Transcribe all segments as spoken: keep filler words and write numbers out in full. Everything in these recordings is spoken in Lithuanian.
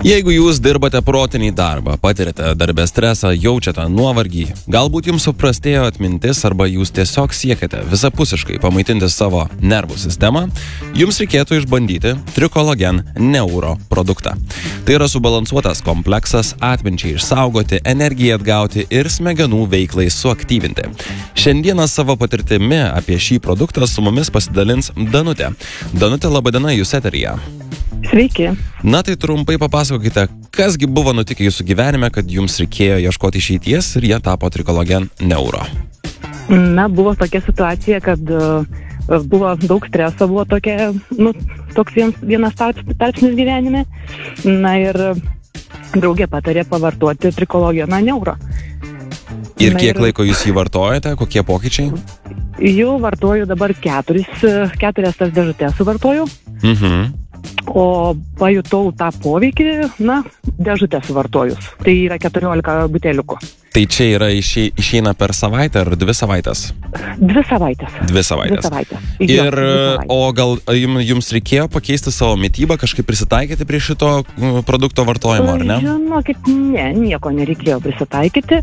Jeigu jūs dirbate protinį darbą, patirite darbę stresą, jaučiate nuovargį, galbūt jums suprastėjo atmintis arba jūs tiesiog siekiate visapusiškai pamaitinti savo nervų sistemą, jums reikėtų išbandyti Trikologen Neuro produktą. Tai yra subalansuotas kompleksas atminčiai išsaugoti, energiją atgauti ir smegenų veiklai suaktyvinti. Šiandieną savo patirtimi apie šį produktą su mumis pasidalins Danutė. Danutė, laba diena, jūs eteryje. Sveiki. Na tai trumpai papasakokite, kasgi buvo nutikę jūsų gyvenime, kad jums reikėjo ieškoti išeities ir jie tapo Trikologen Neuro. Na, buvo tokia situacija, kad uh, buvo daug streso, buvo tokia, nu, toks vienas, vienas tarpsnis gyvenime. Na ir draugė patarė pavartoti Trikologeną Neuro. Ir Na, kiek ir... laiko jūs jį vartojate, kokie pokyčiai? Jau vartoju dabar keturis, keturias tas dėžutės suvartoju. Mhm. O pajutau tą poveikį, na, dėžutę suvartojus. Tai yra keturiolika buteliukų. Tai čia yra išei, išeina per savaitę ar dvi savaitės? Dvi savaitės. Dvi savaitės. Dvi savaitės. Ir, jo, dvi savaitės. o gal jums, jums reikėjo pakeisti savo mitybą, kažkaip prisitaikyti prie šito produkto vartojimo, ar ne? Žinokit, ne, nieko nereikėjo prisitaikyti.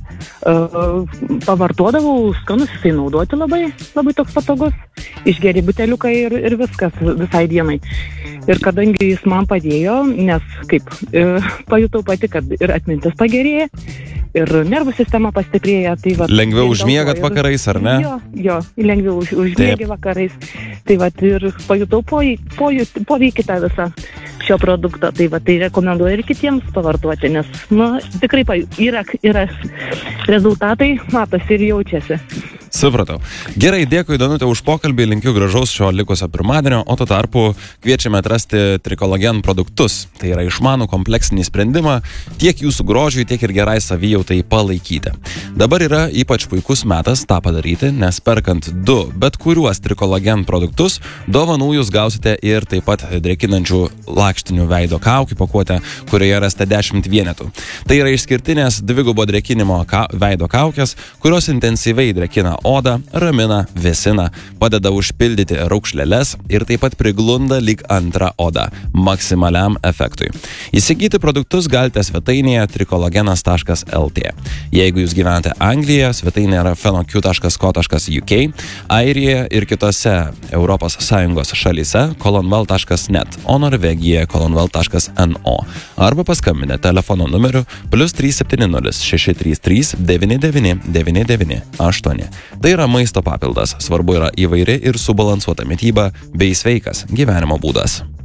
Uh, pavartodavau, skanus jisai naudoti labai, labai toks patogus. Išgeri buteliuką ir, ir viskas visai dienai. Ir kadangi jis man padėjo, nes kaip, uh, pajutau pati, kad ir atmintis pagerėja, ir nervų sistema pastiprėja. Tai va, lengviau užmiegat vakarais, ar ne? Jo, jo lengviau už, užmiegi vakarais. Tai va, ir pajutau poveikį po, po tą visą šio produkto. Tai va, tai rekomenduoju ir kitiems pavartoti, nes, nu, tikrai yra, yra rezultatai, matosi ir jaučiasi. Supratau. Gerai, dėkui Danutė už pokalbį, linkiu gražaus šio likusio pirmadienio, o tuo tarpu kviečiame atrasti Trikologen produktus. Tai yra išmanų kompleksinį sprendimą tiek jūsų grožiui, tiek ir gerai savijautai palaikyti. Dabar yra ypač puikus metas tą padaryti, nes perkant du bet kuriuos Trikologen produktus, dovanų jūs gausite ir taip pat drėkinančių lakštinių veido kaukių pakuotę, kurioje rasite dešimt vienetų. Tai yra išskirtinės dvigubo drėkinimo ka- veido kaukės, kurios intensyviai drėkina odą, ramina, vėsina, padeda užpildyti raukšleles ir taip pat priglunda lyg antrą odą maksimaliam efektui. Įsigyti produktus galite svetainėje trikologenas taškas el tė. Jeigu jūs gyvenate Anglijoje, svetainė yra fenoq taškas ko taškas uk, Airijoje ir kitose Europos Sąjungos šalyse kolonvel taškas net, o Norvegijoje kolonvel taškas no. Arba paskambinę telefono numeriu plius trys septyni nulis šeši trys trys devyni devyni devyni devyni aštuoni. Tai yra maisto papildas, svarbu yra įvairi ir subalansuota mityba bei sveikas gyvenimo būdas.